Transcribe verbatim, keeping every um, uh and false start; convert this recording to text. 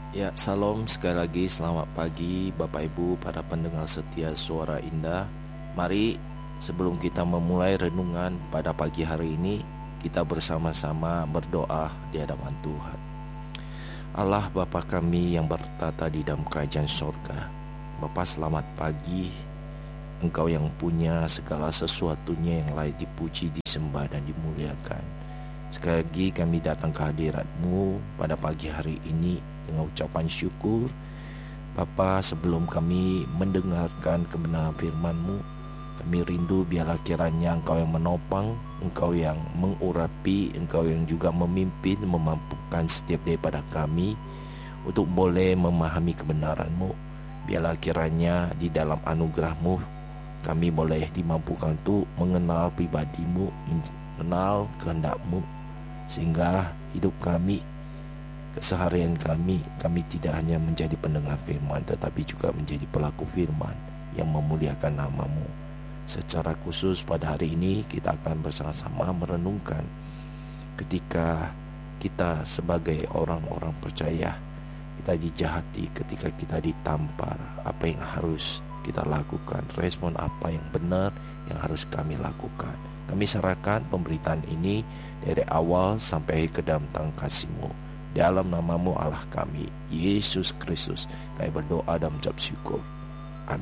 Ya, salam sekali lagi, selamat pagi Bapak Ibu para pendengar setia Suara Indah. Mari sebelum kita memulai renungan pada pagi hari ini, kita bersama-sama berdoa di hadapan Tuhan. Allah Bapa kami yang bertata di dalam kerajaan sorga, Bapa selamat pagi. Engkau yang punya segala sesuatunya yang layak dipuji, disembah dan dimuliakan. Sekali lagi kami datang ke hadirat-Mu pada pagi hari ini dengan ucapan syukur. Bapa, sebelum kami mendengarkan kebenaran firman-Mu, kami rindu biarlah kiranya Engkau yang menopang, Engkau yang mengurapi, Engkau yang juga memimpin, memampukan setiap daripada kami untuk boleh memahami kebenaran-Mu. Biarlah kiranya di dalam anugerah-Mu kami boleh dimampukan untuk mengenal pribadi-Mu, mengenal kehendak-Mu, sehingga hidup kami, keseharian kami, kami tidak hanya menjadi pendengar firman, tetapi juga menjadi pelaku firman yang memuliakan nama-Mu. Secara khusus pada hari ini kita akan bersama-sama merenungkan ketika kita sebagai orang-orang percaya, kita dijahati, ketika kita ditampar, apa yang harus kita lakukan, respon apa yang benar yang harus kami lakukan. Kami serahkan pemberitaan ini dari awal sampai ke dalam tangan kasih-Mu. Dalam nama-Mu Allah kami, Yesus Kristus, kami berdoa dan mengucap syukur.